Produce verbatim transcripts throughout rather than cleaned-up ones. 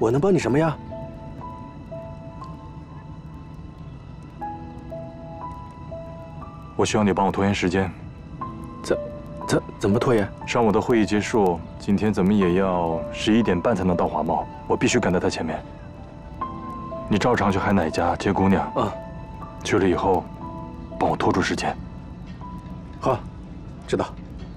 我能帮你什么呀？ 我需要你帮我拖延时间。 怎、怎、怎么拖延？ 上午的会议结束，今天怎么也要十一点半才能到华贸，我必须赶在他前面。你照常去海奶家接姑娘。 嗯。 去了以后，帮我拖住时间。 好，知道。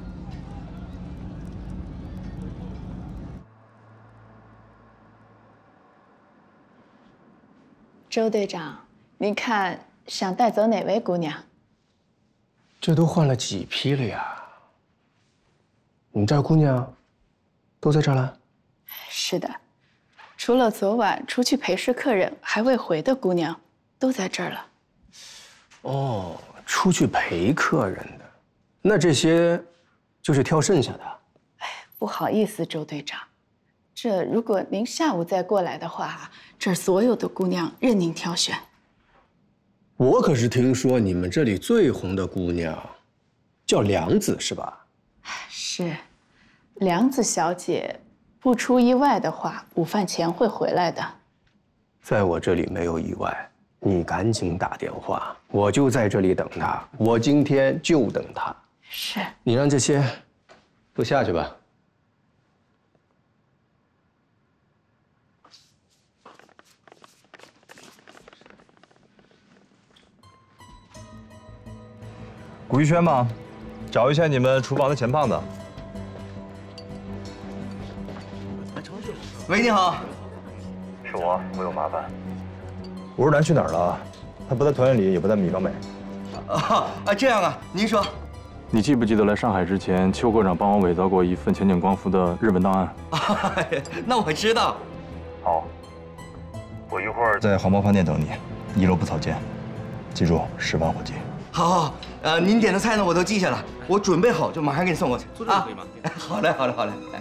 周队长，您看想带走哪位姑娘？ 这都换了几批了呀？你们这儿姑娘都在这儿了？ 是的，除了昨晚出去陪侍客人还未回的姑娘，都在这儿了。 哦，出去陪客人的，那这些就是挑剩下的。 哎，不好意思，周队长，这如果您下午再过来的话，这儿所有的姑娘任您挑选。 我可是听说你们这里最红的姑娘，叫梁子是吧？ 是，梁子小姐，不出意外的话，午饭前会回来的。 在我这里没有意外，你赶紧打电话，我就在这里等她，我今天就等她。 是。 你让这些都下去吧。 古玉轩吗？找一下你们厨房的钱胖子。 喂，你好。 是我，我有麻烦。 吴日南去哪儿了？他不在团员里，也不在米高美。 啊啊，这样啊，您说。 你记不记得来上海之前，邱科长帮我伪造过一份前景光伏的日文档案？ 啊，那我知道。 好，我一会儿在黄毛饭店等你，一楼不草间。记住，十万火急。 好，好，呃，您点的菜呢，我都记下了，我准备好就马上给你送过去啊。可以吗？好嘞，好嘞，好嘞。哎，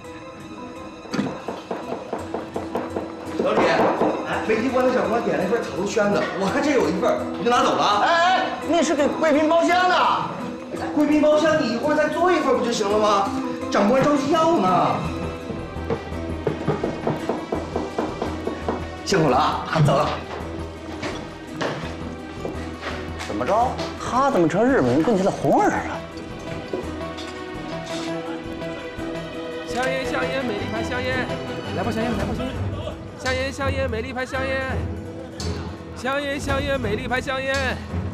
老李，哎，煤气关的长官点了一份草头宣子，我看这有一份，我就拿走了啊。哎哎，那是给贵宾包厢的，贵宾包厢你一会儿再做一份不就行了吗？长官着急要呢。辛苦了啊，走了。 怎么着？他怎么成日本人跟前的红人了？ 香烟香烟，美丽牌香烟，来吧香烟，来吧香烟，香烟香烟，美丽牌香烟，香烟香烟，美丽牌香烟。